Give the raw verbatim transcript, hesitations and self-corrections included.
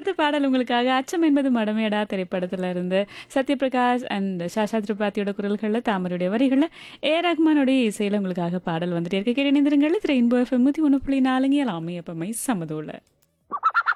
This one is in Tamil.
அடுத்த பாடல் உங்களுக்காக அச்சம் என்பது மடமையடா திரைப்படத்துல இருந்து சத்யபிரகாஷ் அண்ட் சாஷா திரிபாத்தியோட குரல்களில் தாமரையுடைய வரிகளில் ஏ ரஹ்மானுடைய இசையில உங்களுக்காக பாடல் வந்துட்டே இருக்க கேட்டு இணைந்திருங்கள் திரு இன்போ எஃப்எம் நூற்றி ஒன்று புள்ளி நாலுங்க எல்லாமே எப்பவுமே சமதோல